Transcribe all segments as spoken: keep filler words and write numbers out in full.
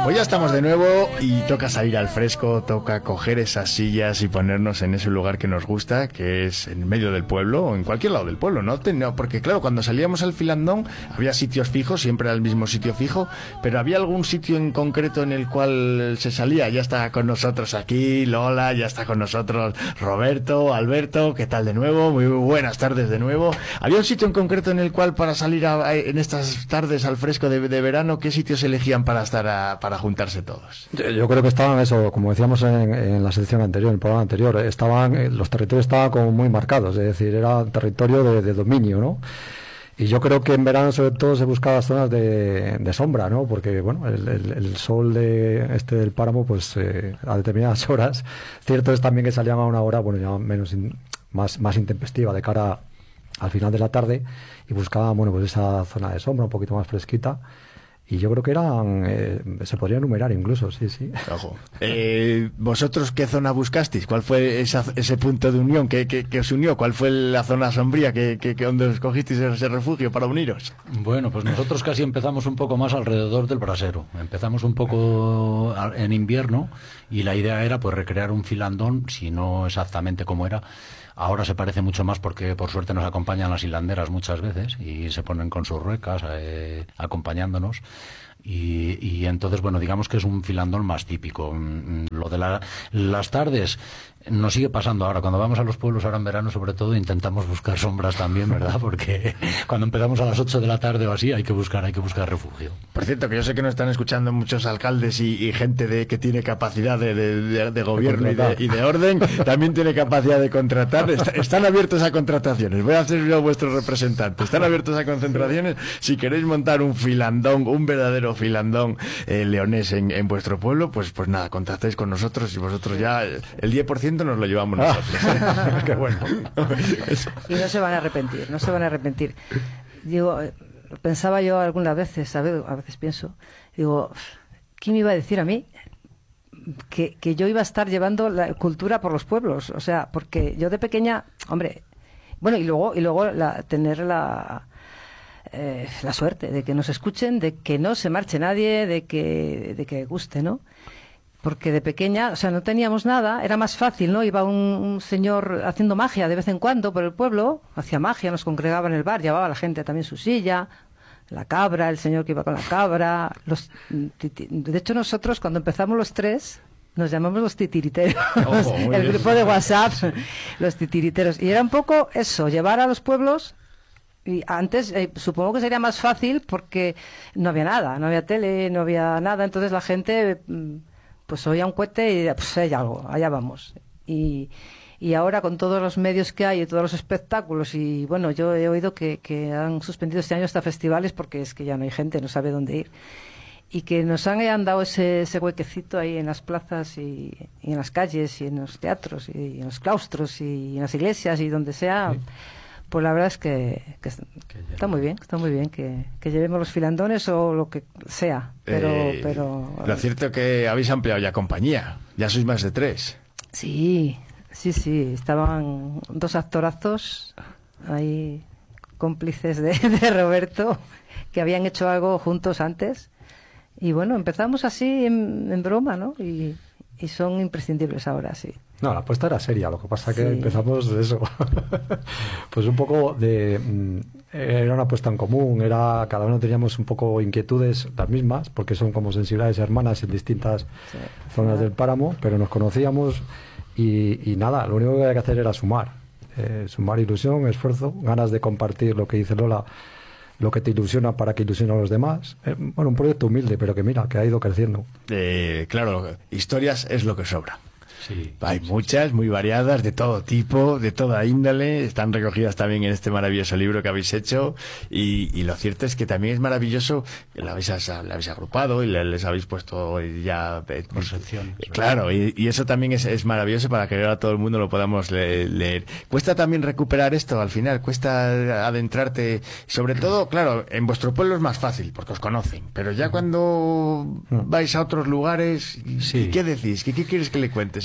Pues ya estamos de nuevo y toca salir al fresco, toca coger esas sillas y ponernos en ese lugar que nos gusta, que es en medio del pueblo o en cualquier lado del pueblo, ¿no? Porque claro, cuando salíamos al Filandón había sitios fijos, siempre era el mismo sitio fijo, pero había algún sitio en concreto en el cual se salía. Ya está con nosotros aquí Lola, ya está con nosotros Roberto, Alberto, ¿qué tal de nuevo? Muy buenas tardes de nuevo. ¿Había un sitio en concreto en el cual para salir a, a, en estas tardes al fresco de, de verano, qué sitios elegían para estar a, para juntarse todos? Yo, yo creo que estaban eso, como decíamos en, en la sección anterior, en el programa anterior, estaban los territorios estaban como muy marcados, es decir, era territorio de, de dominio, ¿no? Y yo creo que en verano sobre todo se buscaba zonas de, de sombra, ¿no? Porque, bueno, el, el, el sol de este del páramo, pues eh, a determinadas horas, cierto es también que salían a una hora, bueno, ya menos in, más, más intempestiva de cara al final de la tarde, y buscaban, bueno, pues esa zona de sombra un poquito más fresquita. Y yo creo que eran, eh, se podría enumerar incluso, sí, sí. Ojo. Eh, ¿Vosotros qué zona buscasteis? ¿Cuál fue esa, ese punto de unión que, que, que os unió? ¿Cuál fue la zona sombría que, que, que donde escogisteis ese refugio para uniros? Bueno, pues nosotros casi empezamos un poco más alrededor del brasero. Empezamos un poco en invierno y la idea era pues recrear un Filandón, si no exactamente como era. Ahora se parece mucho más porque por suerte nos acompañan las hilanderas muchas veces y se ponen con sus ruecas eh, acompañándonos. Y, y entonces, bueno, digamos que es un Filandón más típico. Lo de la, las tardes nos sigue pasando ahora. Cuando vamos a los pueblos ahora en verano, sobre todo, intentamos buscar sombras también, ¿verdad? Porque cuando empezamos a las ocho de la tarde o así, hay que buscar, hay que buscar refugio. Por cierto, que yo sé que nos están escuchando muchos alcaldes y, y gente de que tiene capacidad de, de, de, de gobierno y de, y de orden, también tiene capacidad de contratar. Est están abiertos a contrataciones. Voy a hacer yo vuestro representante. Están abiertos a concentraciones. Si queréis montar un Filandón, un verdadero Filandón eh, leonés en, en vuestro pueblo, pues pues nada, contactáis con nosotros y vosotros ya el diez por ciento nos lo llevamos nosotros. Ah, qué bueno. Y no se van a arrepentir, no se van a arrepentir. Digo, pensaba yo algunas veces, a veces, a veces pienso, digo, ¿quién me iba a decir a mí que, que yo iba a estar llevando la cultura por los pueblos? O sea, porque yo de pequeña, hombre, bueno, y luego, y luego la, tener la... Eh, la suerte de que nos escuchen, de que no se marche nadie, de que, de que guste, ¿no? Porque de pequeña, o sea, no teníamos nada, era más fácil, ¿no? Iba un, un señor haciendo magia de vez en cuando por el pueblo, hacía magia, nos congregaba en el bar, llevaba a la gente también su silla, la cabra, el señor que iba con la cabra, los, de hecho nosotros cuando empezamos los tres nos llamamos los titiriteros. Ojo, el bien. Grupo de WhatsApp, los titiriteros, y era un poco eso, llevar a los pueblos. Y antes eh, supongo que sería más fácil porque no había nada, no había tele, no había nada, entonces la gente pues oía un cohete y pues hay algo, allá vamos. Y, y ahora con todos los medios que hay y todos los espectáculos, y bueno, yo he oído que, que han suspendido este año hasta festivales porque es que ya no hay gente, no sabe dónde ir. Y que nos han, han dado ese, ese huequecito ahí en las plazas y, y en las calles y en los teatros y en los claustros y en las iglesias y donde sea. Sí. Pues la verdad es que, que, que está muy bien, está muy bien que, que llevemos los filandones o lo que sea, pero, eh, pero... Lo cierto es que habéis ampliado ya compañía, ya sois más de tres. Sí, sí, sí, estaban dos actorazos ahí, cómplices de, de Roberto, que habían hecho algo juntos antes, y bueno, empezamos así en, en broma, ¿no? Y, y son imprescindibles ahora, sí. No, la apuesta era seria, lo que pasa es que sí. Empezamos de eso. Pues un poco de... Era una apuesta en común, era cada uno teníamos un poco inquietudes las mismas, porque son como sensibilidades hermanas en distintas sí, zonas sí. del páramo, pero nos conocíamos y, y nada, lo único que había que hacer era sumar. Eh, sumar ilusión, esfuerzo, ganas de compartir lo que dice Lola, lo que te ilusiona para que ilusione a los demás. Eh, bueno, un proyecto humilde, pero que mira, que ha ido creciendo. Eh, claro, historias es lo que sobra. Sí, hay sí, muchas, sí. muy variadas, de todo tipo, de toda índole, están recogidas también en este maravilloso libro que habéis hecho, y, y lo cierto es que también es maravilloso, la habéis, la habéis agrupado y les habéis puesto ya eh, por sección. Claro, y, y eso también es, es maravilloso para que ahora todo el mundo lo podamos le, leer. Cuesta también recuperar esto al final, cuesta adentrarte, sobre todo, claro, en vuestro pueblo es más fácil, porque os conocen, pero ya cuando vais a otros lugares, sí. ¿qué decís? ¿Qué, qué quieres que le cuentes?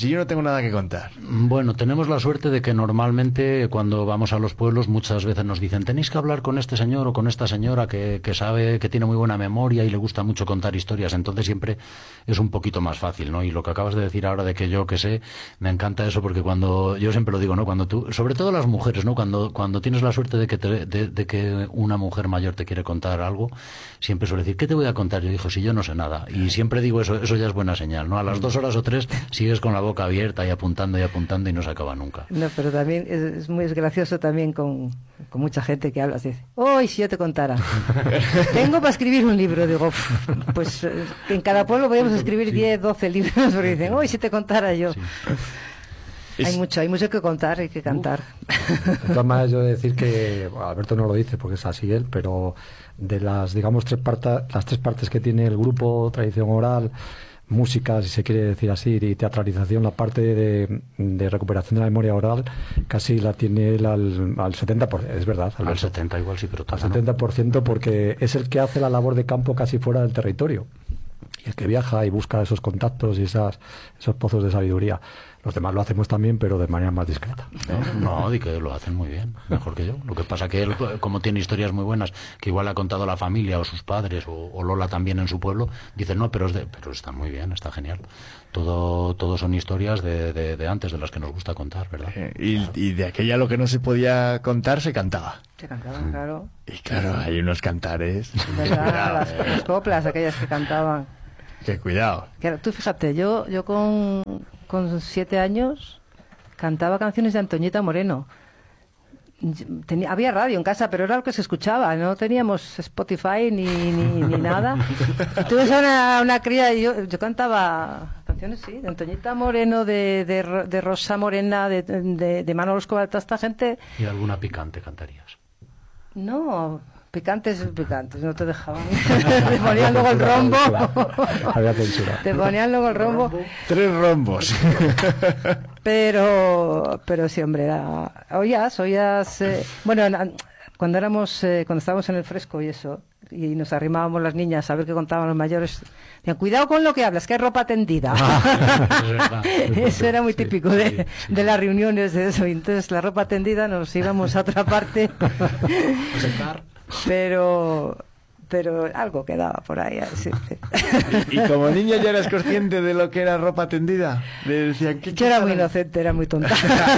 si yo no tengo nada que contar? Bueno, tenemos la suerte de que normalmente cuando vamos a los pueblos muchas veces nos dicen tenéis que hablar con este señor o con esta señora que, que sabe, que tiene muy buena memoria y le gusta mucho contar historias, entonces siempre es un poquito más fácil, ¿no? Y lo que acabas de decir ahora de que yo que sé, me encanta eso porque cuando, yo siempre lo digo, ¿no? Cuando tú, sobre todo las mujeres, ¿no? Cuando, cuando tienes la suerte de que, te, de, de que una mujer mayor te quiere contar algo, siempre suele decir, ¿qué te voy a contar? Yo digo, si yo no sé nada. Y siempre digo eso, eso ya es buena señal, ¿no? A las dos horas o tres sigues con la boca abierta y apuntando y apuntando y no se acaba nunca. No, pero también es, es muy gracioso también con, con mucha gente que habla así. ¡Uy, si yo te contara! Tengo para escribir un libro. Digo, pues en cada pueblo podemos escribir diez, doce libros porque dicen, ¡uy, si te contara yo! Sí. Hay mucho, hay mucho que contar, hay que cantar. De todas maneras, yo he de decir que, bueno, Alberto no lo dice porque es así él, pero de las, digamos, tres partes, las tres partes que tiene el grupo, tradición oral, música, si se quiere decir así, y teatralización, la parte de, de recuperación de la memoria oral, casi la tiene él al, al setenta por ciento, es verdad. Alberto. Al setenta igual sí, pero al setenta por ciento, porque es el que hace la labor de campo casi fuera del territorio. Y el que viaja y busca esos contactos y esas, esos pozos de sabiduría. Los demás lo hacemos también, pero de manera más discreta. No, no, di que lo hacen muy bien, mejor que yo. Lo que pasa que él, como tiene historias muy buenas, que igual le ha contado la familia o sus padres, o, o Lola también en su pueblo, dicen, no, pero, es de, pero está muy bien, está genial. Todo, todo son historias de, de, de antes, de las que nos gusta contar, ¿verdad? Eh, y, y de aquella lo que no se podía contar, se cantaba. Se cantaba, claro. Y claro, hay unos cantares. ¿Verdad? Las, las coplas, aquellas que cantaban. Que cuidado. Claro, tú fíjate, yo, yo con, con siete años cantaba canciones de Antoñita Moreno. Tenía, había radio en casa, pero era lo que se escuchaba. No teníamos Spotify ni, ni, ni nada. Tú ves a una, una cría y yo, yo cantaba canciones, sí, de Antoñita Moreno, de, de, de Rosa Morena, de, de, de Manolo Escobar, toda esta gente. ¿Y alguna picante cantarías? No... Picantes, picantes, no te dejaban. Te ponían luego el rombo. Había censura. Te ponían luego el rombo. Tres rombos. Pero, pero sí, hombre, era... oías, oías. Eh... Bueno, cuando éramos, eh, cuando estábamos en el fresco y eso, y nos arrimábamos las niñas a ver qué contaban los mayores, decían, cuidado con lo que hablas, que hay ropa tendida. Ah, es verdad. Eso era muy típico de, de las reuniones de eso. Y entonces la ropa tendida nos íbamos a otra parte. Pero pero algo quedaba por ahí. Sí, sí. ¿Y, y como niña ya eras consciente de lo que era ropa tendida? Le decían, ¿qué, Yo era muy inocente, era muy tonta.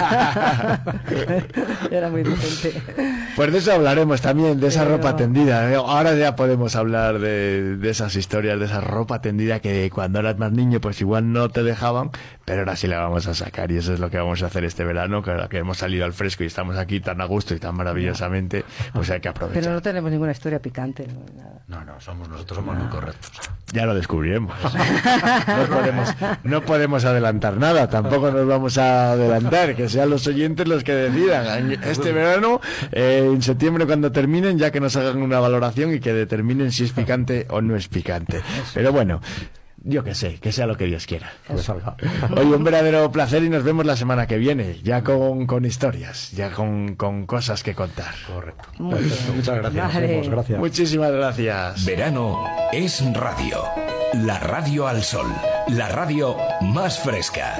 Era muy inocente. Pues de eso hablaremos también, de esa pero... ropa tendida. Ahora ya podemos hablar de, de esas historias, de esa ropa tendida que cuando eras más niño pues igual no te dejaban, pero ahora sí la vamos a sacar y eso es lo que vamos a hacer este verano, que ahora que hemos salido al fresco y estamos aquí tan a gusto y tan maravillosamente, pues hay que aprovechar. Pero no tenemos ninguna historia picante, ¿no? No, no, somos nosotros somos no. muy correctos. Ya lo descubriremos. No podemos, no podemos adelantar nada, tampoco nos vamos a adelantar, que sean los oyentes los que decidan. Este verano, eh, en septiembre cuando terminen, ya que nos hagan una valoración y que determinen si es picante o no es picante. Pero bueno, yo que sé, que sea lo que Dios quiera. Pues salga. Hoy un verdadero placer y nos vemos la semana que viene, ya con, con historias, ya con, con cosas que contar. Correcto. Muchas gracias. Vale. gracias. Muchísimas gracias. Verano es radio. La radio al sol. La radio más fresca.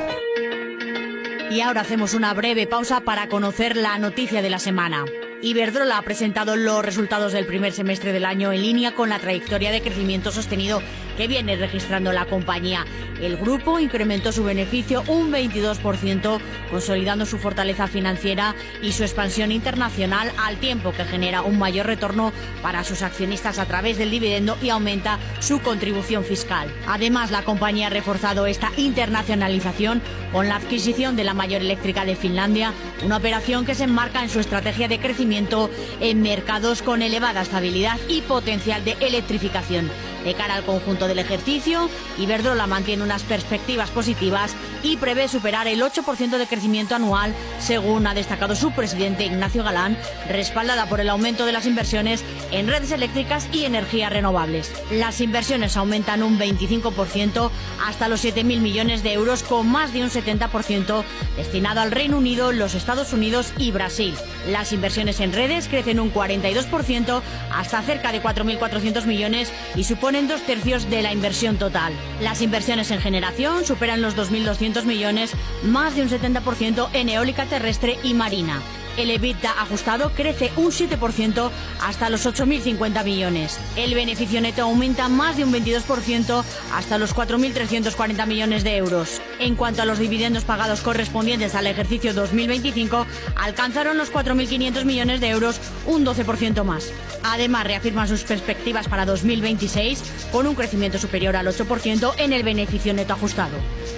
Y ahora hacemos una breve pausa para conocer la noticia de la semana. Iberdrola ha presentado los resultados del primer semestre del año en línea con la trayectoria de crecimiento sostenido que viene registrando la compañía. El grupo incrementó su beneficio un veintidós por ciento, consolidando su fortaleza financiera y su expansión internacional, al tiempo que genera un mayor retorno para sus accionistas a través del dividendo y aumenta su contribución fiscal. Además, la compañía ha reforzado esta internacionalización con la adquisición de la mayor eléctrica de Finlandia, una operación que se enmarca en su estrategia de crecimiento en mercados con elevada estabilidad y potencial de electrificación. De cara al conjunto del ejercicio, Iberdrola mantiene unas perspectivas positivas y prevé superar el ocho por ciento de crecimiento anual, según ha destacado su presidente Ignacio Galán, respaldada por el aumento de las inversiones en redes eléctricas y energías renovables. Las inversiones aumentan un veinticinco por ciento hasta los siete mil millones de euros, con más de un setenta por ciento destinado al Reino Unido, los Estados Unidos y Brasil. Las inversiones en redes crecen un cuarenta y dos por ciento hasta cerca de cuatro mil cuatrocientos millones y suponen suponen dos tercios de la inversión total. Las inversiones en generación superan los dos mil doscientos millones, más de un setenta por ciento en eólica terrestre y marina. El EBITDA ajustado crece un siete por ciento hasta los ocho mil cincuenta millones. El beneficio neto aumenta más de un veintidós por ciento hasta los cuatro mil trescientos cuarenta millones de euros. En cuanto a los dividendos pagados correspondientes al ejercicio dos mil veinticinco, alcanzaron los cuatro mil quinientos millones de euros, un doce por ciento más. Además, reafirman sus perspectivas para dos mil veintiséis con un crecimiento superior al ocho por ciento en el beneficio neto ajustado.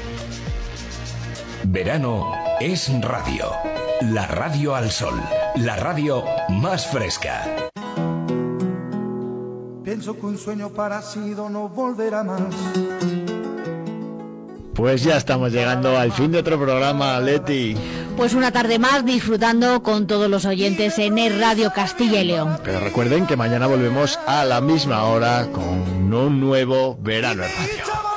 Verano es radio. La radio al sol. La radio más fresca. Pienso que un sueño parecido no volverá más. Pues ya estamos llegando al fin de otro programa, Leti. Pues una tarde más disfrutando con todos los oyentes en el Radio Castilla y León. Pero recuerden que mañana volvemos a la misma hora con un nuevo Verano en Radio.